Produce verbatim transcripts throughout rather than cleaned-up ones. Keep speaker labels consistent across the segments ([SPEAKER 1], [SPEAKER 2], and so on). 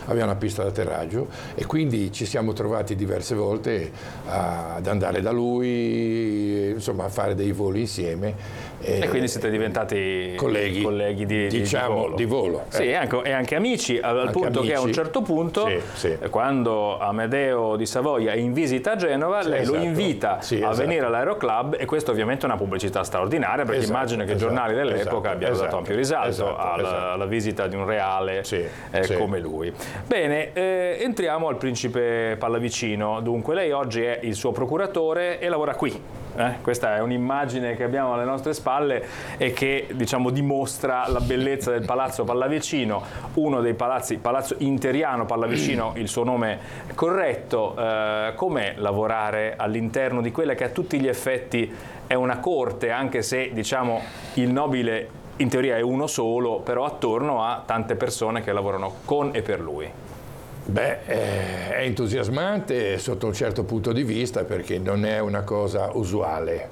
[SPEAKER 1] aveva una pista d'atterraggio e quindi ci siamo trovati diverse volte a, ad andare da lui, insomma a fare dei voli insieme.
[SPEAKER 2] E, e quindi siete diventati
[SPEAKER 1] colleghi,
[SPEAKER 2] colleghi di,
[SPEAKER 1] diciamo,
[SPEAKER 2] di volo,
[SPEAKER 1] di volo.
[SPEAKER 2] Sì,
[SPEAKER 1] eh.
[SPEAKER 2] e, anche, e anche amici, al
[SPEAKER 1] anche
[SPEAKER 2] punto
[SPEAKER 1] amici.
[SPEAKER 2] Che a un certo punto,
[SPEAKER 1] sì, sì.
[SPEAKER 2] quando Amedeo di Savoia è in visita a Genova, sì, lei esatto. lo invita
[SPEAKER 1] sì,
[SPEAKER 2] a
[SPEAKER 1] esatto.
[SPEAKER 2] venire all'Aeroclub, e questo ovviamente è una pubblicità straordinaria, perché
[SPEAKER 1] esatto,
[SPEAKER 2] immagino che i
[SPEAKER 1] esatto,
[SPEAKER 2] giornali dell'epoca
[SPEAKER 1] esatto,
[SPEAKER 2] abbiano
[SPEAKER 1] esatto,
[SPEAKER 2] dato ampio risalto
[SPEAKER 1] esatto,
[SPEAKER 2] alla,
[SPEAKER 1] esatto.
[SPEAKER 2] alla visita di un reale
[SPEAKER 1] sì,
[SPEAKER 2] eh,
[SPEAKER 1] sì.
[SPEAKER 2] come lui. Bene, eh, entriamo al principe Pallavicino. Dunque, lei oggi è il suo procuratore e lavora qui. Eh, questa è un'immagine che abbiamo alle nostre spalle e che, diciamo, dimostra la bellezza del Palazzo Pallavicino, uno dei palazzi, Palazzo Interiano Pallavicino, il suo nome corretto. Eh, com'è lavorare all'interno di quella che a tutti gli effetti è una corte, anche se, diciamo, il nobile in teoria è uno solo, però attorno a tante persone che lavorano con e per lui?
[SPEAKER 1] Beh, è entusiasmante sotto un certo punto di vista, perché non è una cosa usuale.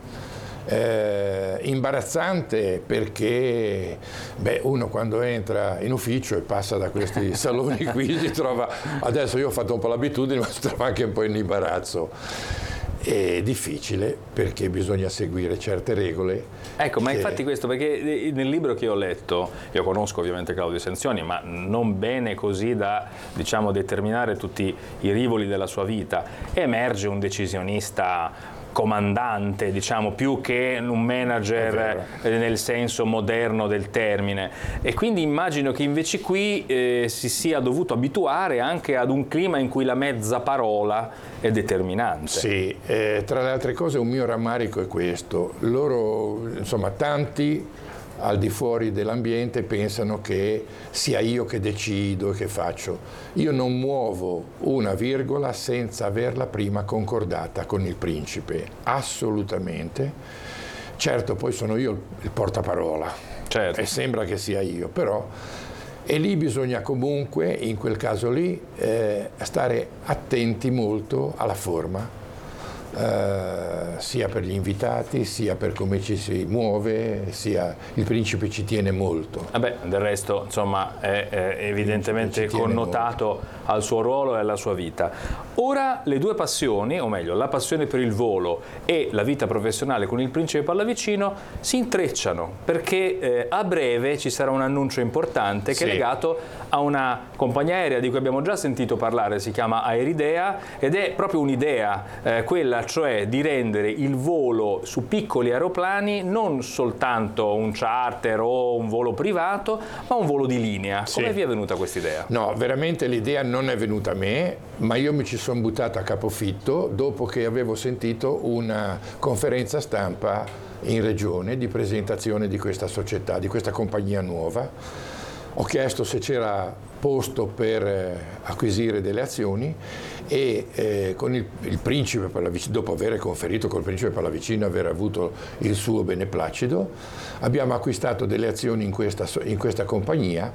[SPEAKER 1] Eh, imbarazzante perché beh, uno quando entra in ufficio e passa da questi saloni qui si trova, adesso io ho fatto un po' l'abitudine, ma si trova anche un po' in imbarazzo. È difficile perché bisogna seguire certe regole.
[SPEAKER 2] Ecco, ma
[SPEAKER 1] che...
[SPEAKER 2] infatti questo, perché nel libro che ho letto, io conosco ovviamente Claudio Senzioni, ma non bene così da, diciamo, determinare tutti i rivoli della sua vita, emerge un decisionista comandante, diciamo, più che un manager nel senso moderno del termine, e quindi immagino che invece qui eh, si sia dovuto abituare anche ad un clima in cui la mezza parola è determinante.
[SPEAKER 1] Sì, eh, tra le altre cose un mio rammarico è questo: loro, insomma, tanti al di fuori dell'ambiente pensano che sia io che decido e che faccio. Io non muovo una virgola senza averla prima concordata con il principe, assolutamente. Certo, poi sono io il portaparola,
[SPEAKER 2] certo.
[SPEAKER 1] E sembra che sia io, però e lì bisogna comunque, in quel caso lì, eh, stare attenti molto alla forma. Uh, sia per gli invitati, sia per come ci si muove, sia il principe ci tiene molto.
[SPEAKER 2] Vabbè, del resto, insomma, è, è evidentemente connotato molto al suo ruolo e alla sua vita. Ora le due passioni, o meglio, la passione per il volo e la vita professionale con il principe Pallavicino si intrecciano, perché eh, a breve ci sarà un annuncio importante che sì. è legato a una compagnia aerea di cui abbiamo già sentito parlare, si chiama Aeridea, ed è proprio un'idea, eh, quella cioè di rendere il volo su piccoli aeroplani non soltanto un charter o un volo privato, ma un volo di linea. Come sì. vi è venuta questa idea?
[SPEAKER 1] No, veramente l'idea non è venuta a me, ma io mi ci sono buttato a capofitto dopo che avevo sentito una conferenza stampa in regione di presentazione di questa società, di questa compagnia nuova. Ho chiesto se c'era posto per eh, acquisire delle azioni e eh, con il, il principe Pallavicino, dopo aver conferito col principe Pallavicino, aver avuto il suo beneplacito, abbiamo acquistato delle azioni in questa, in questa compagnia,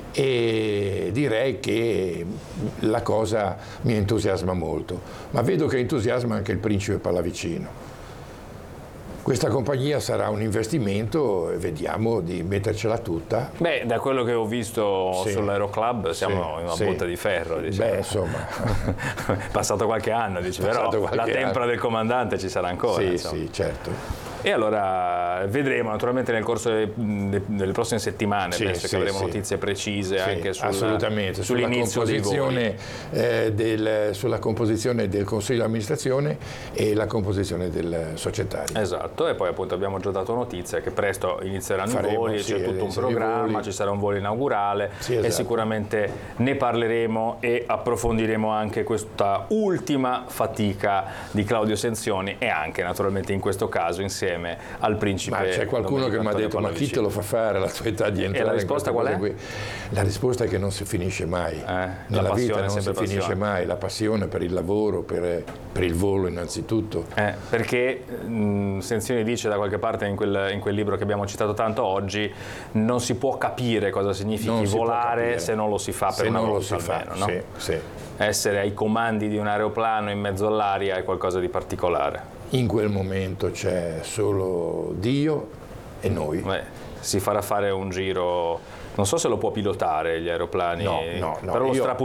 [SPEAKER 1] e direi che la cosa mi entusiasma molto, ma vedo che entusiasma anche il principe Pallavicino. Questa compagnia sarà un investimento e vediamo di mettercela tutta.
[SPEAKER 2] Beh, da quello che ho visto sì. sull'Aeroclub siamo
[SPEAKER 1] sì,
[SPEAKER 2] in una
[SPEAKER 1] sì.
[SPEAKER 2] botta di ferro, diciamo.
[SPEAKER 1] Beh, insomma.
[SPEAKER 2] Passato qualche anno, dici, però la tempra
[SPEAKER 1] anno.
[SPEAKER 2] del comandante ci sarà ancora.
[SPEAKER 1] Sì,
[SPEAKER 2] insomma.
[SPEAKER 1] sì, certo.
[SPEAKER 2] E allora vedremo naturalmente nel corso delle, delle prossime settimane, sì, penso sì, che avremo sì. notizie precise sì, anche sul,
[SPEAKER 1] assolutamente.
[SPEAKER 2] sull'inizio
[SPEAKER 1] sulla composizione, eh, del, sulla composizione del Consiglio di amministrazione e la composizione del societario.
[SPEAKER 2] Esatto, e poi appunto abbiamo già dato notizia che presto inizieranno
[SPEAKER 1] Faremo,
[SPEAKER 2] i voli,
[SPEAKER 1] sì,
[SPEAKER 2] c'è tutto un programma, ci sarà un volo inaugurale sì, esatto. e sicuramente ne parleremo e approfondiremo anche questa ultima fatica di Claudio Senzioni e anche naturalmente in questo caso insieme al principe.
[SPEAKER 1] Ma c'è qualcuno che mi ha detto: ma chi te lo fa fare alla tua età di entrare?
[SPEAKER 2] E la risposta qual è?
[SPEAKER 1] Qui? La risposta è che non si finisce mai.
[SPEAKER 2] Eh,
[SPEAKER 1] Nella vita non si
[SPEAKER 2] passione.
[SPEAKER 1] finisce mai. La passione per il lavoro, per, per il volo innanzitutto.
[SPEAKER 2] Eh, perché mh, Senzioni dice da qualche parte in quel, in quel libro che abbiamo citato tanto oggi, non si può capire cosa significhi volare se non lo si fa per
[SPEAKER 1] se
[SPEAKER 2] una
[SPEAKER 1] non
[SPEAKER 2] volta
[SPEAKER 1] lo si
[SPEAKER 2] almeno.
[SPEAKER 1] Fa,
[SPEAKER 2] no?
[SPEAKER 1] sì, sì.
[SPEAKER 2] Essere ai comandi di un aeroplano in mezzo all'aria è qualcosa di particolare.
[SPEAKER 1] In quel momento c'è solo Dio e noi.
[SPEAKER 2] Beh, si farà fare un giro, non so se lo può pilotare gli aeroplani,
[SPEAKER 1] no, no, no.
[SPEAKER 2] però lo
[SPEAKER 1] Io...
[SPEAKER 2] strapu